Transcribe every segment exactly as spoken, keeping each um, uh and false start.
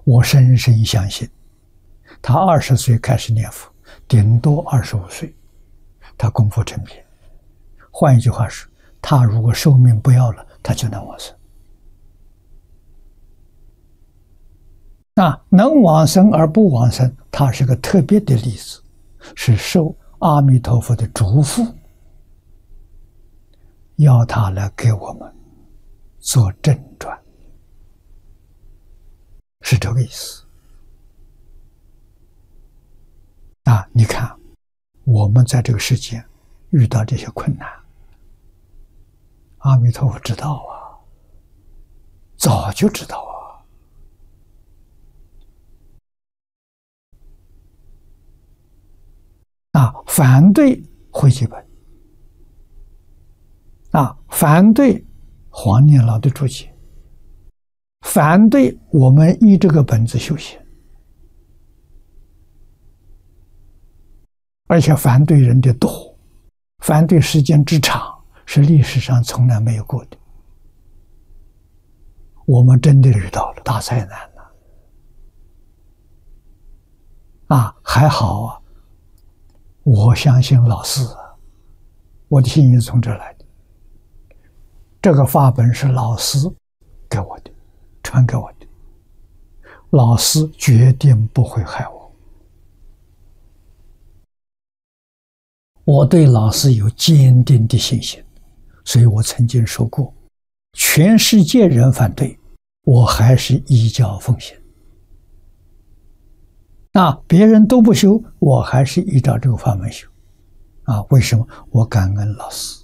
我深深相信，他二十岁开始念佛，顶多二十五岁，他功夫成片。换一句话说，他如果寿命不要了，他就能往生。那能往生而不往生，他是个特别的例子，是受阿弥陀佛的嘱咐，要他来给我们做正传，是这个意思。啊，你看，我们在这个世间遇到这些困难，阿弥陀佛知道啊，早就知道啊。啊，反对汇集本，啊，反对黄念老的注解，反对我们依这个本子修行，而且反对人的多，反对时间之长，是历史上从来没有过的。我们真的遇到了大灾难了，啊，还好啊。我相信老师，我的信心从这来的。这个法本是老师给我的，传给我的。老师决定不会害我。我对老师有坚定的信心，所以我曾经说过，全世界人反对，我还是依教奉行。那别人都不修，我还是依照这个法门修。啊，为什么？我感恩老师。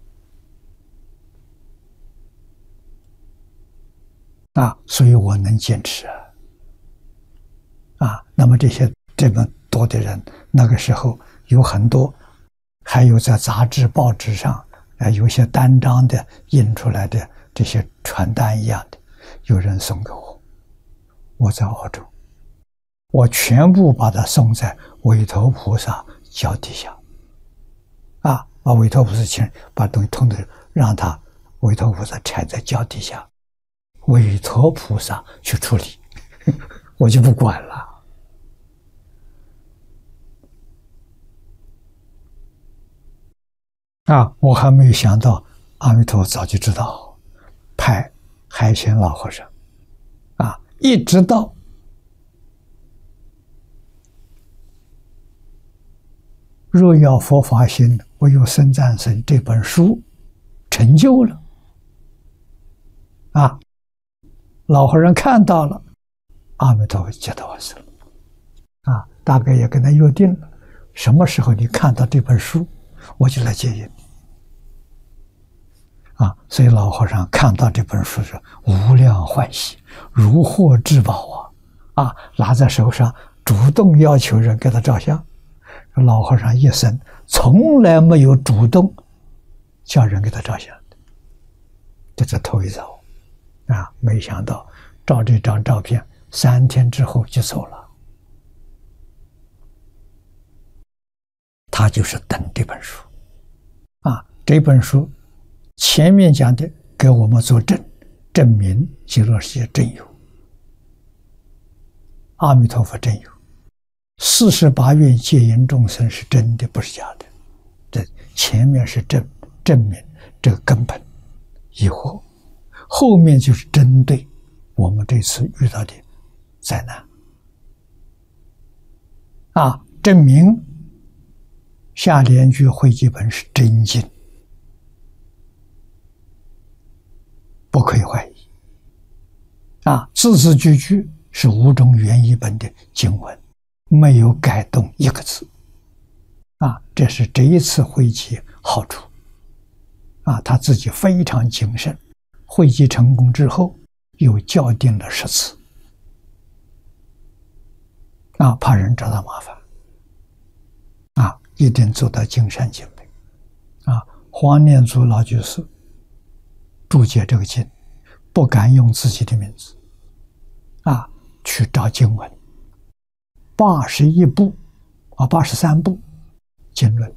啊，所以我能坚持啊。啊，那么这些这么多的人，那个时候有很多，还有在杂志报纸上啊，有些单张的印出来的这些传单一样的，有人送给我，我在澳洲。我全部把它送在韦陀菩萨脚底下，啊，把韦陀菩萨请把东西通通让他韦陀菩萨踩在脚底下，韦陀菩萨去处理，我就不管了。啊，我还没有想到，阿弥陀早就知道，派海鲜老和尚，啊，一直到若要佛法行，唯有僧赞僧这本书成就了，啊，老和尚看到了，阿弥陀佛接到我手了，啊，大概也跟他约定了，什么时候你看到这本书，我就来接引，啊，所以老和尚看到这本书是无量欢喜，如获至宝啊，啊，拿在手上，主动要求人给他照相。老和尚一生从来没有主动叫人给他照相的，这是头一遭啊！没想到照这张照片，三天之后就走了。他就是等这本书啊！这本书前面讲的给我们做证，证明极乐世界真有，阿弥陀佛真有。四十八愿戒引众生是真的，不是假的。这前面是证证明这个根本疑惑，后面就是针对我们这次遇到的灾难啊，证明下联句汇集本是真经，不可以怀疑啊，字字句句是五种原译本的经文。没有改动一个字，啊，这是这一次汇集好处，啊，他自己非常谨慎，汇集成功之后又校订了十次，啊，怕人找他麻烦，啊，一定做到尽善尽美，啊，黄念祖老居士注解这个经，不敢用自己的名字，啊，去找经文。八十一部啊，八十三部经论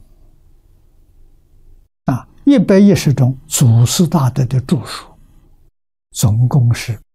啊，一百一十种祖师大德的著述，总共是